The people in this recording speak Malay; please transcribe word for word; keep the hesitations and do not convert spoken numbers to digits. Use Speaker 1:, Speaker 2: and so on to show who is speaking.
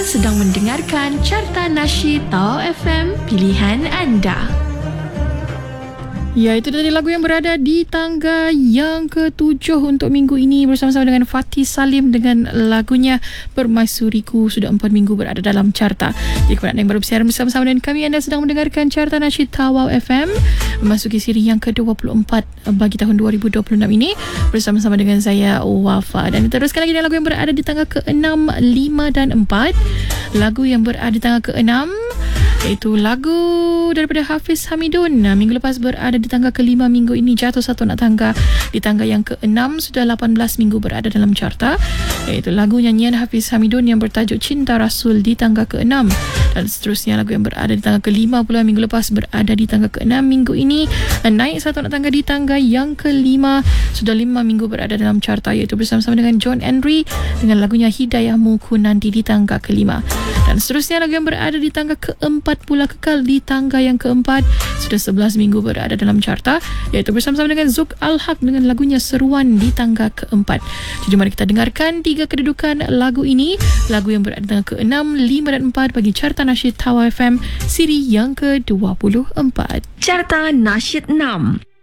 Speaker 1: sedang mendengarkan Carta Nasyid Tawau F M, pilihan anda.
Speaker 2: Ya, itu tadi lagu yang berada di tangga yang ketujuh untuk minggu ini bersama-sama dengan Fatih Salim dengan lagunya Permaisuriku. Sudah empat minggu berada dalam carta. Jadi kepada anda yang baru bersiaran bersama-sama dengan kami, anda sedang mendengarkan Carta Nasyid Tawau F M memasuki siri yang ke dua puluh empat bagi tahun dua ribu dua puluh enam ini bersama-sama dengan saya Wafa. Dan teruskan lagi dengan lagu yang berada di tangga ke enam, lima dan empat. Lagu yang berada di tangga ke enam iaitu lagu daripada Hafiz Hamidun. Minggu lepas berada di tangga kelima, minggu ini jatuh satu nak tangga di tangga yang keenam, sudah lapan belas minggu berada dalam carta, iaitu lagu nyanyian Hafiz Hamidun yang bertajuk Cinta Rasul di tangga keenam. Dan seterusnya lagu yang berada di tangga kelima pula minggu lepas berada di tangga keenam, minggu ini naik satu nak tangga di tangga yang kelima, sudah lima minggu berada dalam carta, iaitu bersama-sama dengan John Henry dengan lagunya Hidayahmu Ku Nanti di tangga kelima. Dan seterusnya lagu yang berada di tangga keempat pula kekal di tangga yang keempat, sudah sebelas minggu berada dalam carta, iaitu bersama-sama dengan Zuk Al-Haq dengan lagunya Seruan di tangga keempat. Jadi mari kita dengarkan tiga kedudukan lagu ini, lagu yang berada di tangga keenam, lima dan empat bagi Carta Nasyid Tawau F M siri yang ke dua puluh empat.
Speaker 1: Carta Nasyid enam.